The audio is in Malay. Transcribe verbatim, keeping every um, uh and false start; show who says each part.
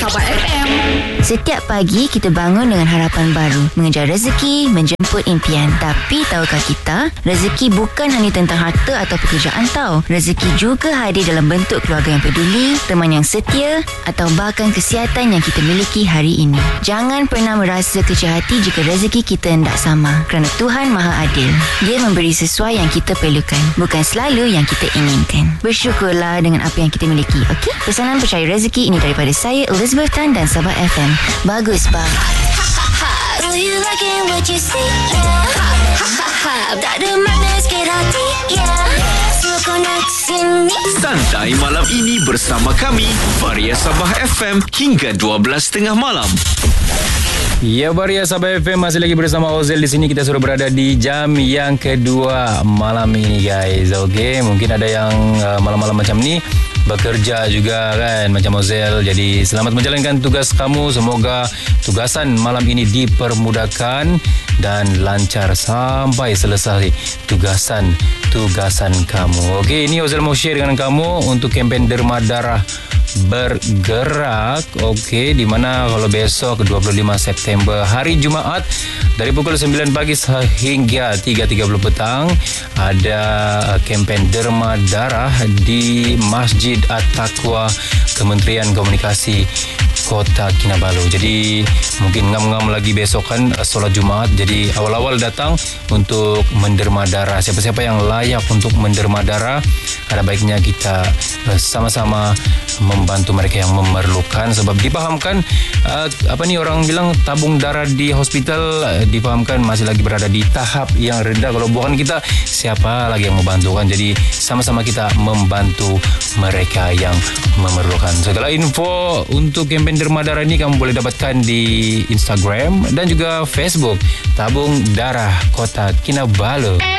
Speaker 1: Sabah F M.
Speaker 2: Setiap pagi kita bangun dengan harapan baru, mengejar rezeki, menjemput impian. Tapi tahukah kita, rezeki bukan hanya tentang harta atau pekerjaan tau. Rezeki juga hadir dalam bentuk keluarga yang peduli, teman yang setia atau bahkan kesihatan yang kita miliki hari ini. Jangan pernah merasa kecil hati jika rezeki kita tidak sama, kerana Tuhan Maha Adil. Dia memberi sesuai yang kita perlukan, bukan selalu yang kita inginkan. Bersyukurlah dengan apa yang kita miliki, okey? Pesanan percaya rezeki ini daripada saya, Elizabeth Tan dan Sabah F M. Bagus, bang.
Speaker 3: Do you like it what you see? Yeah. Tak ada makna sikit hati. Yeah. Suka nak sini.
Speaker 4: Santai malam ini bersama kami, Varia Sabah F M hingga dua belas tiga puluh malam.
Speaker 5: Ya, Varia Sabah F M masih lagi bersama Ozel di sini. Kita sudah berada di jam yang kedua malam ini, guys. Okey, mungkin ada yang uh, malam-malam macam ni bekerja juga kan, macam Ozel. Jadi selamat menjalankan tugas kamu. Semoga tugasan malam ini dipermudahkan dan lancar sampai selesai tugasan-tugasan kamu. Okey, ini Ozel mau share dengan kamu untuk kempen Derma Darah Bergerak. Okey, di mana kalau besok dua puluh lima September hari Jumaat dari pukul sembilan pagi hingga tiga tiga puluh petang ada kempen Derma Darah di Masjid At-Taqwa Kementerian Komunikasi Kota Kinabalu. Jadi mungkin ngam-ngam lagi besok kan solat Jumaat. Jadi awal-awal datang untuk menderma darah. Siapa-siapa yang layak untuk menderma darah, ada baiknya kita sama-sama membantu mereka yang memerlukan. Sebab dipahamkan uh, apa ni orang bilang tabung darah di hospital uh, dipahamkan masih lagi berada di tahap yang rendah. Kalau bukan kita, siapa lagi yang membantu kan? Jadi sama-sama kita membantu mereka yang memerlukan. Segala info untuk kempen derma darah ini kamu boleh dapatkan di Instagram dan juga Facebook Tabung Darah Kota Kinabalu.